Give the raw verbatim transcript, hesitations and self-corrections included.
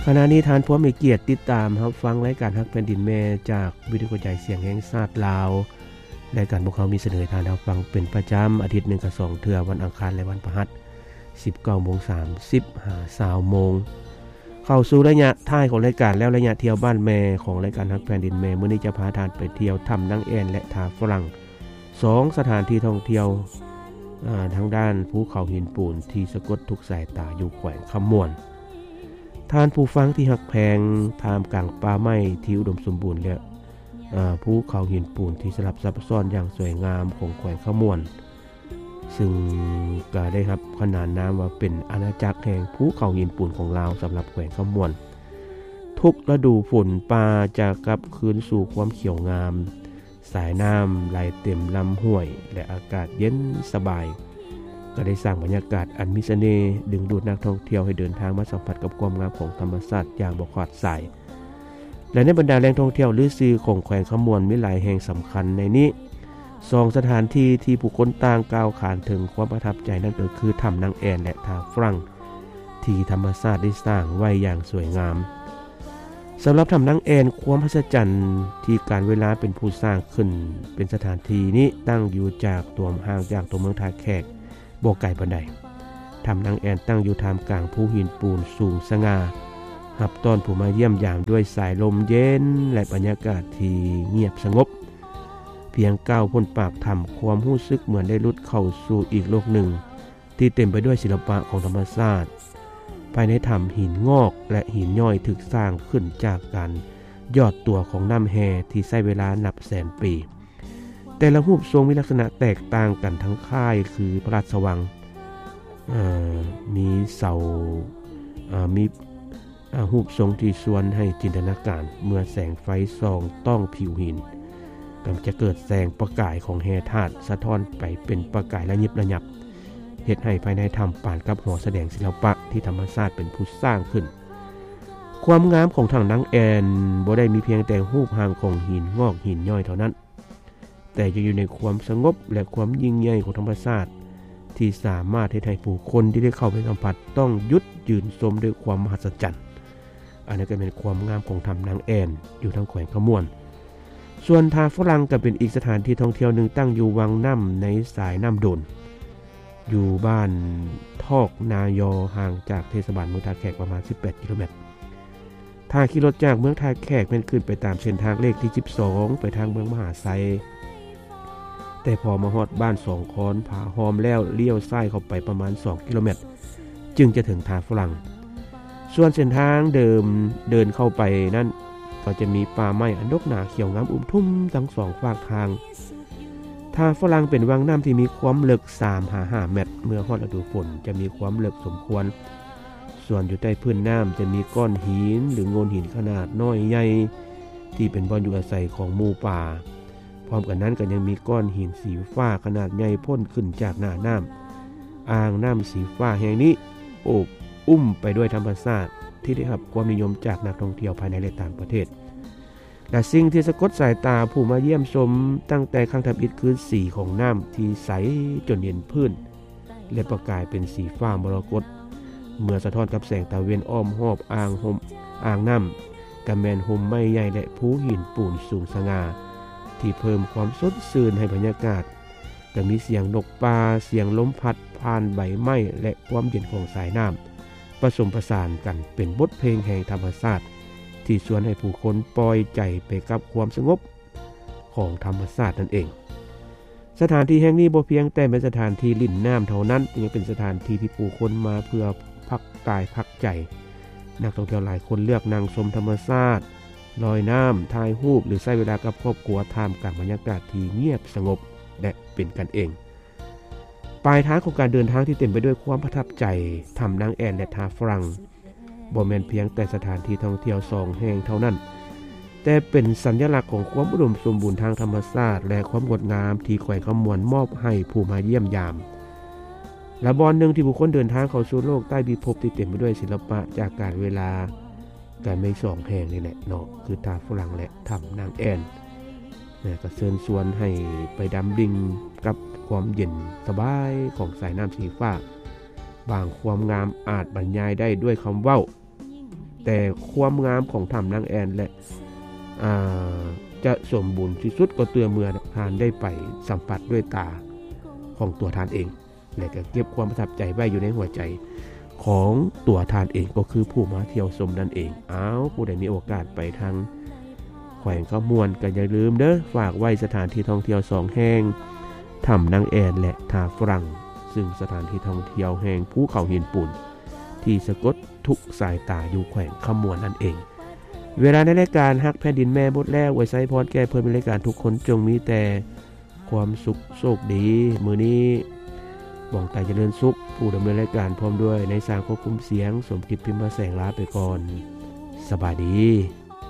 ขณะนี้ทานผู้มีเกียรติติดตามรับฟังรายการฮักแผ่นดินแม่จากวิทยุกระจายเสียงแห่งชาติลาวรายการพวกเขามีเสนอทานรับฟังเป็นประจำอาทิตย์หนึ่งกับสองเทื่อวันอังคารและวันพฤหัส สิบเก้าโมงสามสิบ หา ยี่สิบ โมงเข้าสู่ระยะท้ายของรายการแล้วระยะเที่ยวบ้านแม่ของรายการฮักแผ่นดินแม่มื้อนี้จะพาทานไปเที่ยวถ้ำนางแอ่นและทาฝรั่งสองสถานที่ท่องเที่ยวอ่าทางด้านภูเขาหินปูนที่สะกดทุกสายตาอยู่แขวงคำม่วนท่านผู้ฟังที่ฮักแพงท่ามกลางป่าไม้ที่อุดมสมบูรณ์และอ่าภูเขาหินปูนที่สลับซับซ้อนอย่างสวยงามของแขวงคำม่วนซึ่งก็ได้รับขนานนามว่าเป็นอาณาจักรแห่งภูเขาหินปูนของลาวสำหรับแขวงคำม่วนทุกฤดูฝนป่าจะกลับคืนสู่ความเขียวงามสายน้ำไหลเต็มลำห้วยและอากาศเย็นสบายก็ได้สร้างบรรยากาศอันมีเสน่ห์ดึงดูดนักท่องเที่ยวให้เดินทางมาสัมผัสกับความงามของธรรมชาติอย่างบ่ขาดสายและในบรรดาแหล่งท่องเที่ยวหรือซื่อของแขวงคำม่วนมีหลายแห่งสำคัญในนี้สองสถานที่ที่ผู้คนต่างกล่าวขานถึงความประทับใจนั่นก็คือถ้ำนางแอ่นและทาฝรั่งที่ธรรมชาติได้สร้างไว้อย่างสวยงามสำหรับถ้ำนางแอ่นความมหัศจรรย์ที่การเวลาเป็นผู้สร้างขึ้นเป็นสถานที่นี้ตั้งอยู่จากตัวห่างจากตัวเมืองท่าแขกบ่ไกลปานใดถ้ำนางแอ่นตั้งอยู่ท่ามกลางภูหินปูนสูงสง่ารับต้อนผู้มาเยี่ยมยามด้วยสายลมเย็นและบรรยากาศที่เงียบสงบเพียงก้าวพ้นปากถ้ำความรู้สึกเหมือนได้ลุดเข้าสู่อีกโลกหนึ่งที่เต็มไปด้วยศิลปะของธรรมชาติภายในถ้ำหินงอกและหินย่อยถูกสร้างขึ้นจากการยอดตัวของน้ำแฮที่ใช้เวลานับแสนปีแต่ละรูปทรงมีลักษณะแตกต่างกันทั้งค่ายคือพระราชวังมีเสามีรูปทรงที่ชวนให้จินตนาการเมื่อแสงไฟส่องต้องผิวหินก็จะเกิดแสงประกายของแฮธาตุสะท้อนไปเป็นประกายระยิบระยับเฮ็ดให้ภายในถ้ำปานกับหอแสดงศิลปะที่ธรรมชาติเป็นผู้สร้างขึ้นความงามของถ้ำนางแอ่นบ่ได้มีเพียงแต่รูปร่างของหินงอกหินย่อยเท่านั้นแต่จะอยู่ในความสงบและความยิ่งใหญ่ของธรรมชาติที่สามารถให้ผู้คนที่ได้เข้าไปสัมผัสต้องหยุดยืนชมด้วยความมหัศจรรย์อันนี้ก็เป็นความงามของถ้ำนางแอ่นอยู่ทางแขวงขม่วนส่วนทาฝรั่งก็เป็นอีกสถานที่ท่องเที่ยวหนึ่งตั้งอยู่วังน้ำในสายน้ำดนอยู่บ้านทอกนายอห่างจากเทศบาลเมืองท่าแขกประมาณสิบแปดกิโลเมตรถ้าขี่รถจากเมืองท่าแขกเป็นขึ้นไปตามเส้นทางเลขที่สิบสองไปทางเมืองมหาไซแต่พอมาฮอดบ้านสองคอนผาหอมแล้วเลี้ยวซ้ายเข้าไปประมาณสองกิโลเมตรจึงจะถึงทาฝรั่งส่วนเส้นทางเดิมเดินเข้าไปนั่นก็จะมีป่าไม้อันดกหนาเขียวงามอุ้มทุ่มทั้งสองฝากทางทาฝรั่งเป็นวังน้ำที่มีความลึก สามถึงห้า เมตรเมื่อฮอดฤดูฝนจะมีความลึกสมควรส่วนอยู่ใต้พื้นน้ำจะมีก้อนหินหรือโงนหินขนาดน้อยใหญ่ที่เป็นบ่อนอยู่อาศัยของหมู่ป่าพร้อมกันนั้นก็ยังมีก้อนหินสีฟ้าขนาดใหญ่พ่นขึ้นจากหน้าน้ำอ่างน้ำสีฟ้าแห่งนี้โอบอุ้มไปด้วยธรรมชาติที่ได้รับความนิยมจากนักท่องเที่ยวภายในและต่างประเทศและสิ่งที่สะกดสายตาผู้มาเยี่ยมชมตั้งแต่ครั้งทำอิฐคือสีของน้ำที่ใสจนเย็นพื้นและประกายเป็นสีฟ้ามรกตเมื่อสะท้อนกับแสงตะเวนอ้อมรอบอ่างห่มอ่างน้ำกระแมนห่มไม้ใหญ่และภูหินปูนสูงสง่าที่เพิ่มความสดชื่นให้บรรยากาศก็มีเสียงนกปลาเสียงลมพัดผ่านใบไม้และความเย็นของสายน้ำผสมผสานกันเป็นบทเพลงแห่งธรรมชาติที่ชวนให้ผู้คนปล่อยใจไปกับความสงบของธรรมชาตินั่นเองสถานที่แห่งนี้บ่เพียงแต่เป็นสถานที่ลิ่นน้ำเท่านั้นยังเป็นสถานที่ที่ผู้คนมาเพื่อพักกายพักใจนักท่องเที่ยวหลายคนเลือกนั่งชมธรรมชาติลอยน้ำถ่ายรูปหรือใช้เวลากับครอบครัวท่ามกลางบรรยากาศที่เงียบสงบและเป็นกันเองปลายทางของการเดินทางที่เต็มไปด้วยความประทับใจถ้ำนางแอ่นและทาฝรั่งบ่แม่นเพียงแต่สถานที่ท่องเที่ยวสองแห่งเท่านั้นแต่เป็นสัญลักษณ์ของความอุดมสมบูรณ์ทางธรรมชาติและความงดงามที่แขวงขม่วนมอบให้ผู้มาเยี่ยมยามและบอนหนึ่งที่ผู้คนเดินทางเข้าสู่โลกใต้พิภพที่เต็มไปด้วยศิลปะจากกาลเวลาการไม่สองแห่งนี่แหละเนาะคือทาฝรั่งและถ้ำนางแอ่นนะก็เชิญชวนให้ไปดำดิ่งกับความเย็นสบายของสายน้ำสีฟ้าบางความงามอาจบรรยายได้ด้วยคำเว้าแต่ความงามของถ้ำนางแอ่นและอ่าจะสมบูรณ์ที่สุดก็เตือเมื่อทานได้ไปสัมผัสด้วยตาของตัวทานเองและก็เก็บความประทับใจไว้อยู่ในหัวใจของตัวทานเองก็คือผู้มาเที่ยวชมนั่นเองอ้าวผู้ใดมีโอกาสไปทางแขวงขมวนก็อย่าลืมเด้อฝากไว้สถานที่ท่องเที่ยวสองแห่งถ้ำนางแอ่นและท่าฝรั่งซึ่งสถานที่ท่องเที่ยวแห่งภูเขาหินปูนที่สะกดทุกสายตาอยู่แขวงขมวนนั่นเองเวลาในรายการฮักแผ่นดินแม่บทแรกไว้ใช้พรแก่เพื่อนในรายการทุกคนจงมีแต่ความสุขโชคดีมื้อนี้บ่องตายเจริญสุขผู้ดำเนินรายการพร้อมด้วยในสามควบคุมเสียงสมคิดพิมพ์แสงลาไปก่อนสบายดี